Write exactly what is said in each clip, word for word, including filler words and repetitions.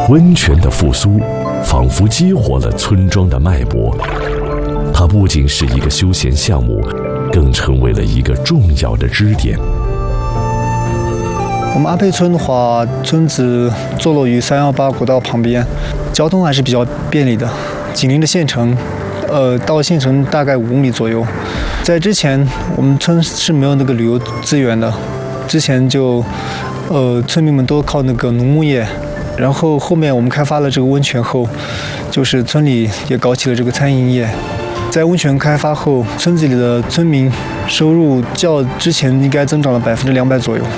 温泉的复苏，仿佛激活了村庄的脉搏。它不仅是一个休闲项目，更成为了一个重要的支点。 我们阿沛村的话，村子坐落于三幺八国道旁边，交通还是比较便利的，紧邻着县城，呃，到县城大概五公里左右。在之前，我们村是没有那个旅游资源的，之前就，呃，村民们都靠那个农牧业，然后后面我们开发了这个温泉后，就是村里也搞起了这个餐饮业。在温泉开发后，村子里的村民收入较之前应该增长了百分之两百左右。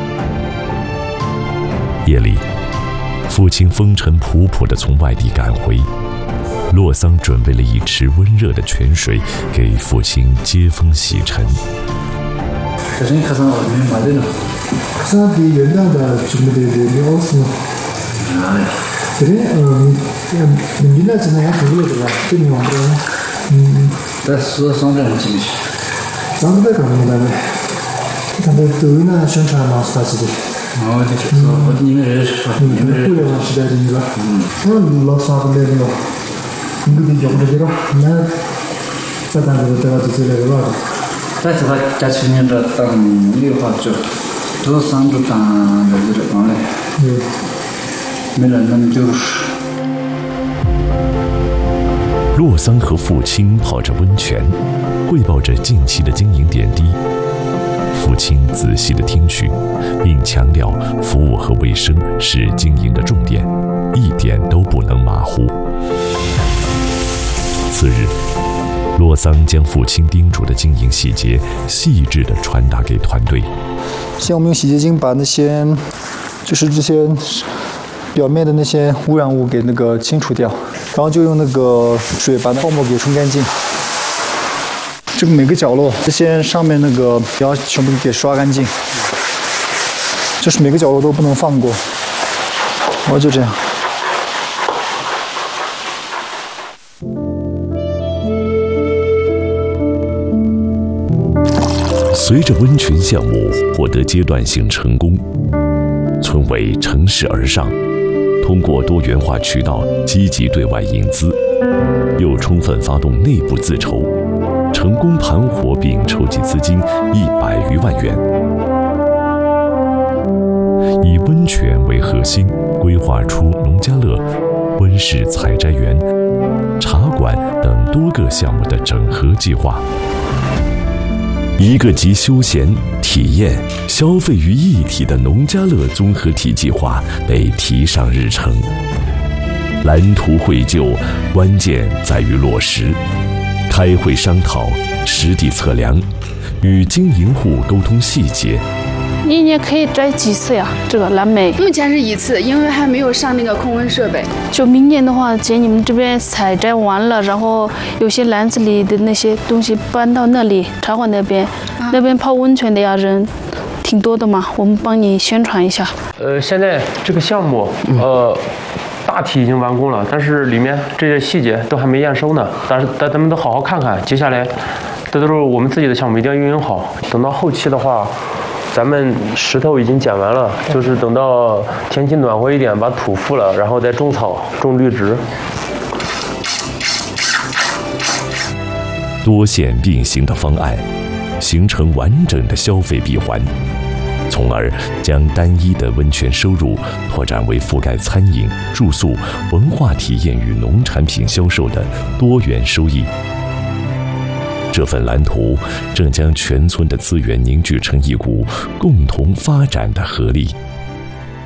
夜里，父亲风尘仆仆地从外地赶回，洛桑准备了一池温热的泉水给父亲接风洗尘。 这是卡桑奥尼买的呢。卡桑比原来的准备的的奥斯呢？哪里？这里嗯，原来真的还挺热的吧？对你往这呢？嗯，在是上镇进去。上镇在干嘛呢？他们抖音呢宣传嘛，是他自己。哦，就是说你们认识，你们互联网时代的那个，嗯，嗯，老啥子来的了，你们用这个了，那在当地得到这些来的了。在这个家去年的当的话，就都上就当的这个方嘞，嗯，没人能就是。 洛桑和父亲泡着温泉，汇报着近期的经营点滴。父亲仔细地听取，并强调服务和卫生是经营的重点，一点都不能马虎。次日，洛桑将父亲叮嘱的经营细节细致地传达给团队。 先我们用洗洁精把那些，就是这些表面的那些污染物给那个清除掉，然后就用那个水把那泡沫给冲干净。这个每个角落，这些上面那个要全部给刷干净，就是每个角落都不能放过。然后就这样。 随着温泉项目获得阶段性成功，村委乘势而上，通过多元化渠道积极对外引资，又充分发动内部自筹。成功盘活并筹集资金一百余万元，以温泉为核心，规划出农家乐、温室采摘园、茶馆等多个项目的整合计划。一个集休闲、体验、消费于一体的农家乐综合体计划被提上日程。蓝图绘就，关键在于落实。开会商讨，实地测量，与经营户沟通细节。 一年可以摘几次呀？这个蓝莓目前是一次，因为还没有上那个控温设备。 就明年的话，姐你们这边采摘完了，然后有些篮子里的那些东西搬到那里茶馆那边，啊、那边泡温泉的呀人挺多的嘛，我们帮你宣传一下。 呃，现在这个项目，呃。嗯大体已经完工了，但是里面这些细节都还没验收呢。但是但咱们都好好看看，接下来这都是我们自己的项目，一定要运营好。等到后期的话，咱们石头已经捡完了，就是等到天气暖和一点，把土覆了，然后再种草、种绿植。 多线并行的方案，形成完整的消费闭环。从而将单一的温泉收入拓展为覆盖餐饮、住宿、文化体验与农产品销售的多元收益。这份蓝图正将全村的资源凝聚成一股共同发展的合力。